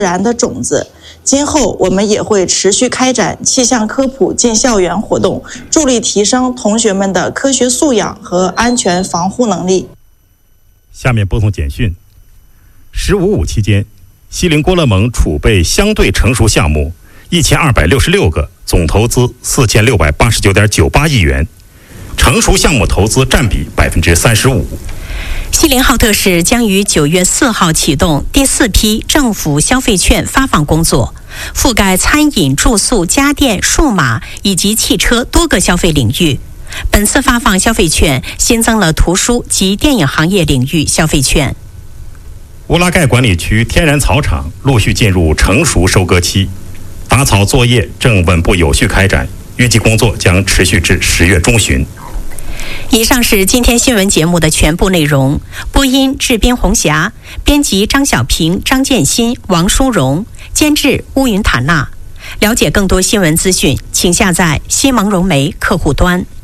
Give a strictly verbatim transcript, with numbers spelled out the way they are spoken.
然的种子。今后我们也会持续开展气象科普进校园活动，助力提升同学们的科学素养和安全防护能力。 下面播送简讯。十五五期间，西陵郭勒盟储备相对成熟项目一千二百六十六个，总投资四千六百八十九点九八亿元，成熟项目投资占比百分之三十五。 西陵浩特市将于九月四号启动第四批政府消费券发放工作，覆盖餐饮、住宿、家电、数码以及汽车多个消费领域。本次发放消费券新增了图书及电影行业领域消费券。 乌拉盖管理区天然草场陆续进入成熟收割期，打草作业正稳步有序开展，预计工作将持续至十月中旬。 以上是今天新闻节目的全部内容。播音志斌、红霞，编辑张小平、张建新、王淑荣，监制乌云塔娜。了解更多新闻资讯，请下载西蒙融媒客户端。